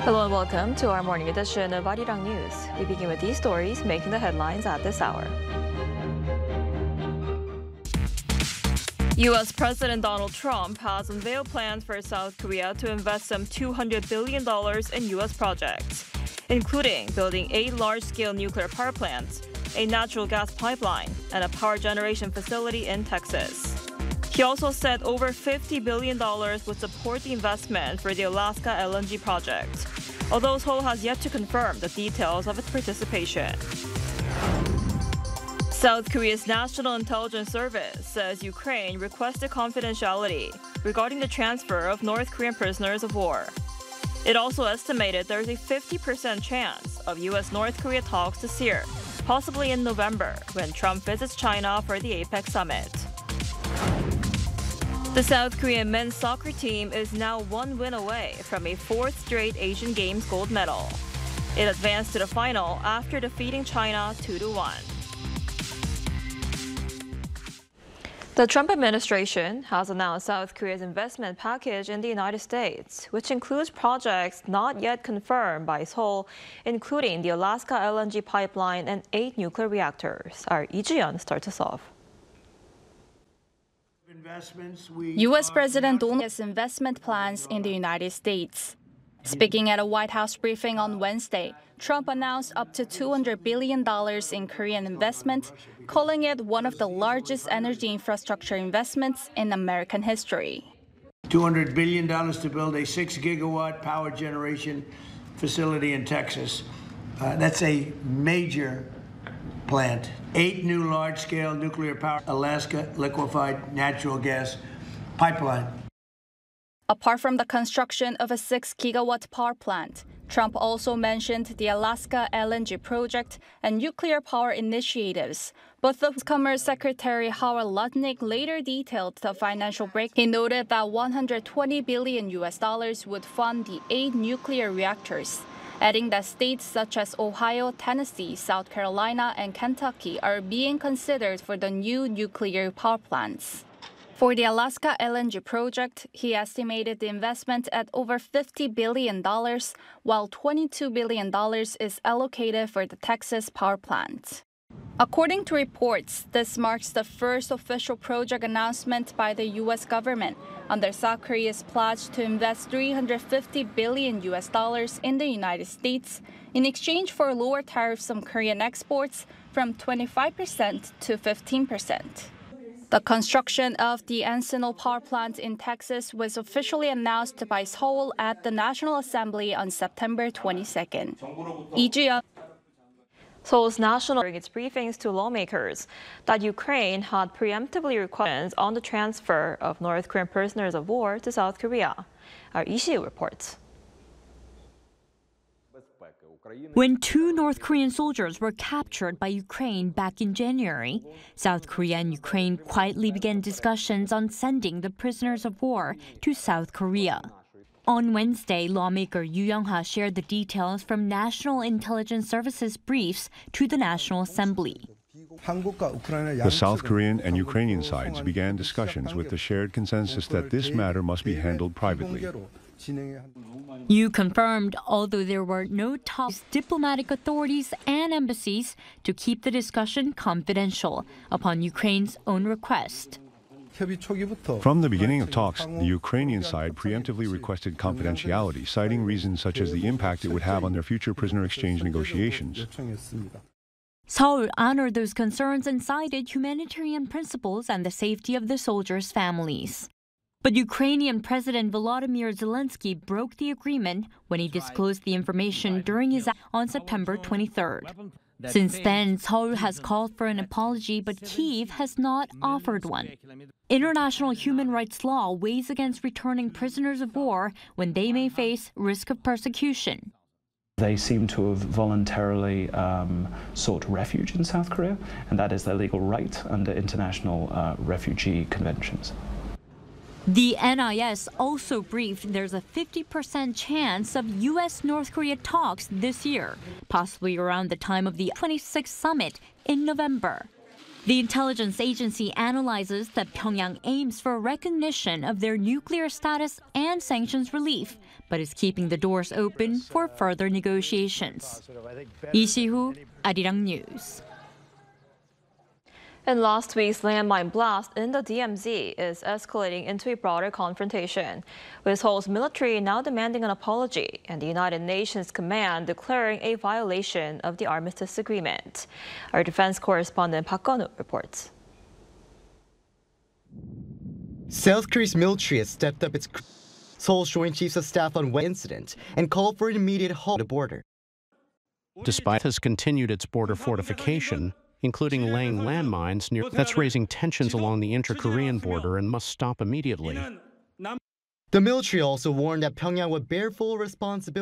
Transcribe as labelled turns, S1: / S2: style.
S1: Hello and welcome to our morning edition of Arirang News. We begin with these stories making the headlines at this hour. U.S. President Donald Trump has unveiled plans for South Korea to invest some $200 billion in U.S. projects, including building 8 large-scale nuclear power plants, a natural gas pipeline, and a power generation facility in Texas. He also said over $50 billion would support the investment for the Alaska LNG project, although Seoul has yet to confirm the details of its participation. South Korea's National Intelligence Service says Ukraine requested confidentiality regarding the transfer of North Korean prisoners of war. It also estimated there's a 50% chance of U.S.-North Korea talks this year, possibly in November, when Trump visits China for the APEC summit. The South Korean men's soccer team is now 1 win away from a 4th straight Asian Games gold medal. It advanced to the final after defeating China 2-1. The Trump administration has announced South Korea's investment package in the United States, which includes projects not yet confirmed by Seoul, including the Alaska LNG pipeline and 8 nuclear reactors. Our Lee Ji-yeon starts us off.
S2: U.S. President Donald Trump's investment plans in the United States. Speaking at a White House briefing on Wednesday, Trump announced up to $200 billion in Korean investment, calling it one of the largest energy infrastructure investments in American history.
S3: $200 billion to build a 6-gigawatt power generation facility in Texas. That's a major plant. 8 new large-scale nuclear power Alaska liquefied natural gas pipeline.
S2: Apart from the construction of a 6-gigawatt power plant, Trump also mentioned the Alaska LNG project and nuclear power initiatives. Both of Commerce Secretary Howard Lutnick later detailed the financial break. He noted that $120 billion would fund the 8 nuclear reactors, adding that states such as Ohio, Tennessee, South Carolina, and Kentucky are being considered for the new nuclear power plants. For the Alaska LNG project, he estimated the investment at over $50 billion, while $22 billion is allocated for the Texas power plant. According to reports, this marks the first official project announcement by the U.S. government under South Korea's pledge to invest $350 billion in the United States in exchange for lower tariffs on Korean exports from 25% to 15%. The construction of the Encinal power plant in Texas was officially announced by Seoul at the National Assembly on September 22nd. Lee Ji-yeon.
S1: Seoul's national during its briefings to lawmakers that Ukraine had preemptively requested on the transfer of North Korean prisoners of war to South Korea. Our Lee Si-woo reports.
S4: When 2 North Korean soldiers were captured by Ukraine back in January, South Korea and Ukraine quietly began discussions on sending the prisoners of war to South Korea. On Wednesday, lawmaker Yoo Young-ha shared the details from National Intelligence Service's briefs to the National Assembly.
S5: The South Korean and Ukrainian sides began discussions with the shared consensus that this matter must be handled privately.
S4: Yoo confirmed, although there were no talks, diplomatic authorities and embassies to keep the discussion confidential upon Ukraine's own request.
S5: From the beginning of talks, the Ukrainian side preemptively requested confidentiality, citing reasons such as the impact it would have on their future prisoner exchange negotiations.
S4: Seoul honored those concerns and cited humanitarian principles and the safety of the soldiers' families. But Ukrainian President Volodymyr Zelensky broke the agreement when he disclosed the information during his on September 23rd. Since then, Seoul has called for an apology, but Kyiv has not offered one. International human rights law weighs against returning prisoners of war when they may face risk of persecution.
S6: They seem to have voluntarily sought refuge in South Korea, and that is their legal right under international refugee conventions.
S4: The NIS also briefed there's a 50% chance of U.S.-North Korea talks this year, possibly around the time of the 26th summit in November. The intelligence agency analyzes that Pyongyang aims for recognition of their nuclear status and sanctions relief but is keeping the doors open for further negotiations. Lee Si-hoo, Arirang News.
S1: And last week's landmine blast in the DMZ is escalating into a broader confrontation, with Seoul's military now demanding an apology and the United Nations command declaring a violation of the armistice agreement. Our defense correspondent Park Gun-woo reports.
S7: South Korea's military has stepped up its Seoul's Joint Chiefs of Staff on Wednesday incident and called for an immediate halt to the border.
S8: Despite has continued its border fortification, including laying landmines that's raising tensions along the inter-Korean border and must stop immediately.
S7: The military also warned that Pyongyang would bear full responsibility